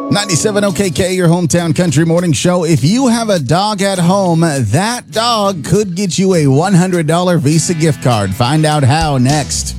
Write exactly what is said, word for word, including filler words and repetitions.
ninety-seven O K K, your hometown country morning show. If you have a dog at home, that dog could get you a one hundred dollars Visa gift card. Find out how next.